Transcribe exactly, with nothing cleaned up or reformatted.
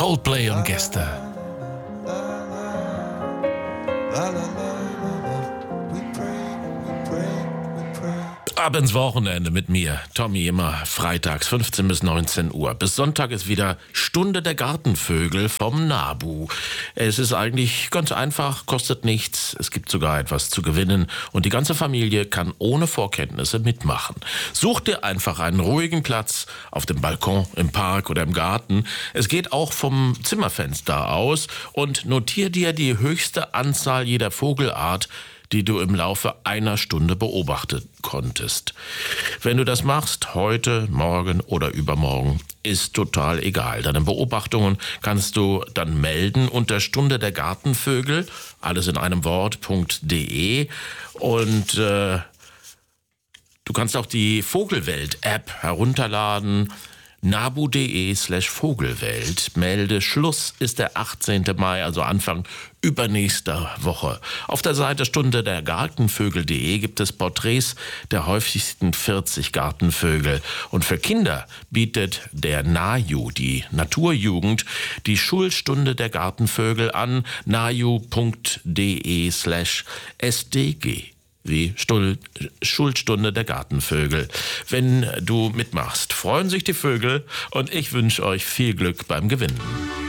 Coldplay und Gäste. Ab ins Wochenende mit mir, Tommy, immer freitags fünfzehn bis neunzehn Uhr. Bis Sonntag ist wieder Stunde der Gartenvögel vom NABU. Es ist eigentlich ganz einfach, kostet nichts, es gibt sogar etwas zu gewinnen und die ganze Familie kann ohne Vorkenntnisse mitmachen. Such dir einfach einen ruhigen Platz auf dem Balkon, im Park oder im Garten. Es geht auch vom Zimmerfenster aus und notier dir die höchste Anzahl jeder Vogelart, die du im Laufe einer Stunde beobachtet konntest. Wenn du das machst, heute, morgen oder übermorgen, ist total egal. Deine Beobachtungen kannst du dann melden unter Stunde der Gartenvögel, alles in einem Wort.de und äh, du kannst auch die Vogelwelt-App herunterladen. nabu.de slash Vogelwelt. Melde Schluss ist der achtzehnten Mai, also Anfang übernächster Woche. Auf der Seite Stunde der Gartenvögel.de gibt es Porträts der häufigsten vierzig Gartenvögel. Und für Kinder bietet der NAJU, die Naturjugend, die Schulstunde der Gartenvögel an. naju.de slash sdg. Wie Stuhl, Schulstunde der Gartenvögel. Wenn du mitmachst, freuen sich die Vögel und ich wünsche euch viel Glück beim Gewinnen.